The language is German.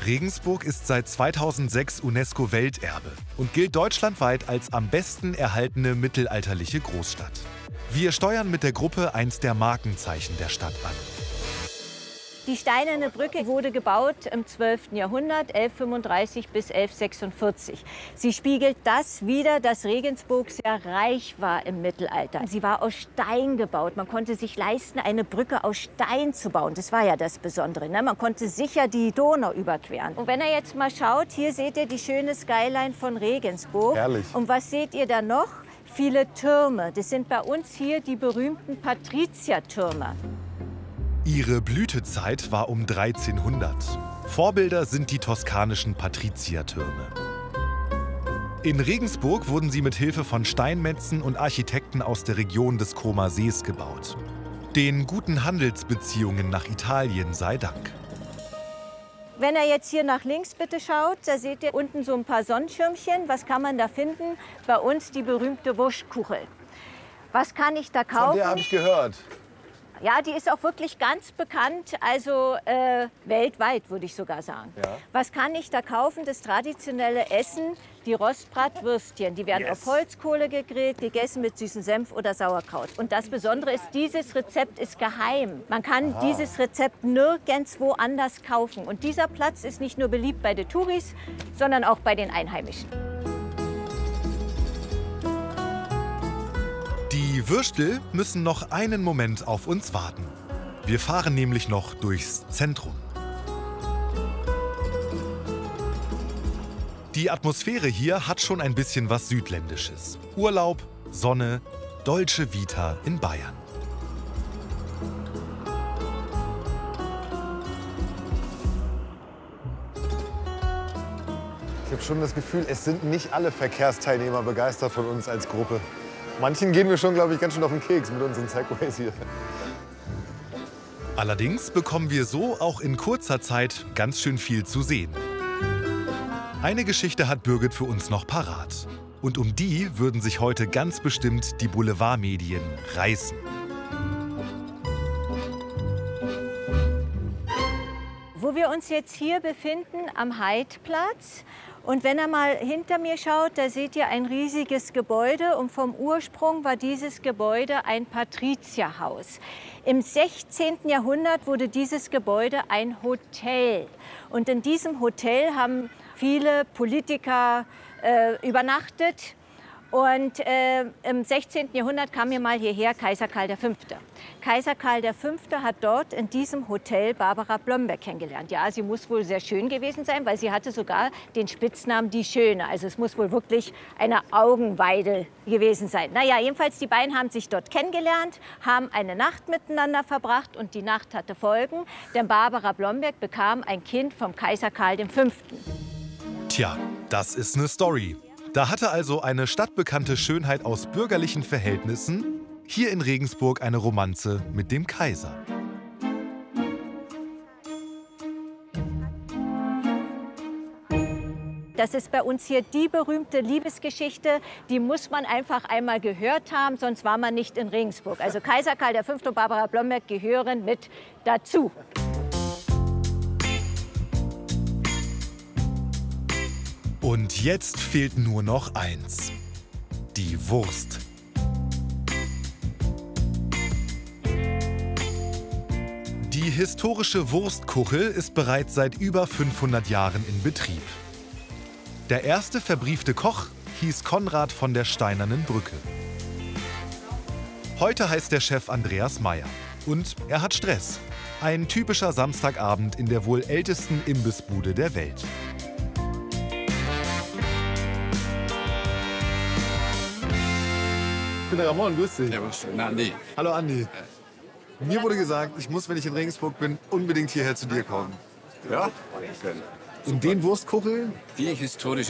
Regensburg ist seit 2006 UNESCO-Welterbe und gilt deutschlandweit als am besten erhaltene mittelalterliche Großstadt. Wir steuern mit der Gruppe eins der Markenzeichen der Stadt an. Die Steinerne Brücke wurde gebaut im 12. Jahrhundert, 1135 bis 1146. Sie spiegelt das wider, dass Regensburg sehr reich war im Mittelalter. Sie war aus Stein gebaut. Man konnte sich leisten, eine Brücke aus Stein zu bauen. Das war ja das Besondere, ne? Man konnte sicher die Donau überqueren. Und wenn ihr jetzt mal schaut, hier seht ihr die schöne Skyline von Regensburg. Herrlich. Und was seht ihr da noch? Viele Türme. Das sind bei uns hier die berühmten Patriziertürme. Ihre Blütezeit war um 1300. Vorbilder sind die toskanischen Patriziertürme. In Regensburg wurden sie mit Hilfe von Steinmetzen und Architekten aus der Region des Comer Sees gebaut. Den guten Handelsbeziehungen nach Italien sei Dank. Wenn ihr jetzt hier nach links bitte schaut, da seht ihr unten so ein paar Sonnenschirmchen. Was kann man da finden? Bei uns die berühmte Wurstkuchel. Was kann ich da kaufen? Von der habe ich gehört. Ja, die ist auch wirklich ganz bekannt, also weltweit würde ich sogar sagen. Ja. Was kann ich da kaufen? Das traditionelle Essen, die Rostbratwürstchen. Die werden auf Holzkohle gegrillt, gegessen mit süßem Senf oder Sauerkraut. Und das Besondere ist, dieses Rezept ist geheim. Man kann dieses Rezept nirgendwo anders kaufen. Und dieser Platz ist nicht nur beliebt bei den Touris, sondern auch bei den Einheimischen. Die Würstel müssen noch einen Moment auf uns warten. Wir fahren nämlich noch durchs Zentrum. Die Atmosphäre hier hat schon ein bisschen was Südländisches. Urlaub, Sonne, Dolce Vita in Bayern. Ich habe schon das Gefühl, es sind nicht alle Verkehrsteilnehmer begeistert von uns als Gruppe. Manchen gehen wir schon, glaube ich, ganz schön auf den Keks mit unseren Segways hier. Allerdings bekommen wir so auch in kurzer Zeit ganz schön viel zu sehen. Eine Geschichte hat Birgit für uns noch parat. Und um die würden sich heute ganz bestimmt die Boulevardmedien reißen. Wo wir uns jetzt hier befinden, am Heidplatz. Und wenn ihr mal hinter mir schaut, da seht ihr ein riesiges Gebäude. Und vom Ursprung war dieses Gebäude ein Patrizierhaus. Im 16. Jahrhundert wurde dieses Gebäude ein Hotel. Und in diesem Hotel haben viele Politiker übernachtet. Und im 16. Jahrhundert kam hier mal hierher Kaiser Karl V. Kaiser Karl V. hat dort in diesem Hotel Barbara Blomberg kennengelernt. Ja, sie muss wohl sehr schön gewesen sein, weil sie hatte sogar den Spitznamen Die Schöne. Also es muss wohl wirklich eine Augenweide gewesen sein. Naja, jedenfalls die beiden haben sich dort kennengelernt, haben eine Nacht miteinander verbracht und die Nacht hatte Folgen, denn Barbara Blomberg bekam ein Kind vom Kaiser Karl V. Tja, das ist eine Story. Da hatte also eine stadtbekannte Schönheit aus bürgerlichen Verhältnissen hier in Regensburg eine Romanze mit dem Kaiser. Das ist bei uns hier die berühmte Liebesgeschichte, die muss man einfach einmal gehört haben, sonst war man nicht in Regensburg. Also Kaiser Karl V. und Barbara Blomberg gehören mit dazu. Und jetzt fehlt nur noch eins: die Wurst. Die historische Wurstkuchel ist bereits seit über 500 Jahren in Betrieb. Der erste verbriefte Koch hieß Konrad von der Steinernen Brücke. Heute heißt der Chef Andreas Meyer. Und er hat Stress. Ein typischer Samstagabend in der wohl ältesten Imbissbude der Welt. Ich bin der Ramon, grüß dich. Ja, was? Na, nee. Hallo Andi. Mir wurde gesagt, ich muss, wenn ich in Regensburg bin, unbedingt hierher zu dir kommen. Ja? In den Wurstkuchel Die historische